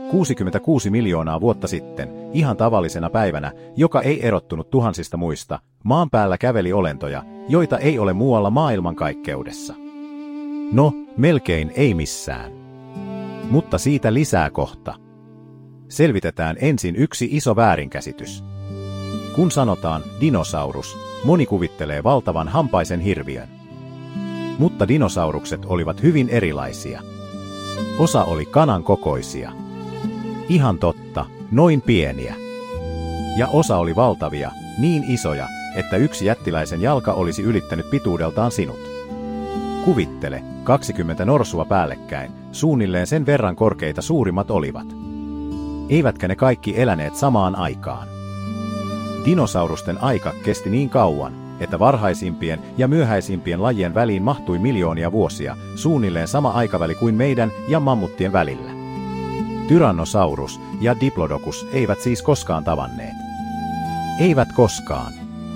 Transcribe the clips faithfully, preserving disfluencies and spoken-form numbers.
kuusikymmentäkuusi miljoonaa vuotta sitten, ihan tavallisena päivänä, joka ei erottunut tuhansista muista, maan päällä käveli olentoja, joita ei ole muualla maailmankaikkeudessa. No, melkein ei missään. Mutta siitä lisää kohta. Selvitetään ensin yksi iso väärinkäsitys. Kun sanotaan dinosaurus, moni kuvittelee valtavan hampaisen hirviön. Mutta dinosaurukset olivat hyvin erilaisia. Osa oli kanan kokoisia. Ihan totta, noin pieniä. Ja osa oli valtavia, niin isoja, että yksi jättiläisen jalka olisi ylittänyt pituudeltaan sinut. Kuvittele, kaksikymmentä norsua päällekkäin, suunnilleen sen verran korkeita suurimmat olivat. Eivätkä ne kaikki eläneet samaan aikaan. Dinosaurusten aika kesti niin kauan, että varhaisimpien ja myöhäisimpien lajien väliin mahtui miljoonia vuosia, suunnilleen sama aikaväli kuin meidän ja mammuttien välillä. Tyrannosaurus ja Diplodocus eivät siis koskaan tavanneet. Eivät koskaan.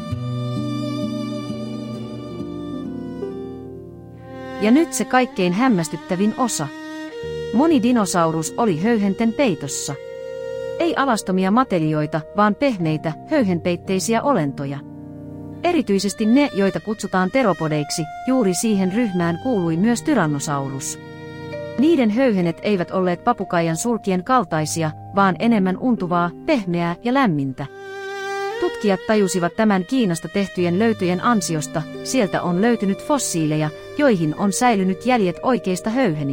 Ja nyt se kaikkein hämmästyttävin osa. Moni dinosaurus oli höyhenten peitossa. Ei alastomia matelioita, vaan pehmeitä, höyhenpeitteisiä olentoja. Erityisesti ne, joita kutsutaan teropodeiksi, juuri siihen ryhmään kuului myös Tyrannosaurus. Niiden höyhenet eivät olleet papukaijan sulkien kaltaisia, vaan enemmän untuvaa, pehmeää ja lämmintä. Tutkijat tajusivat tämän Kiinasta tehtyjen löytöjen ansiosta, sieltä on löytynyt fossiileja, joihin on säilynyt jäljet oikeista höyhenistä.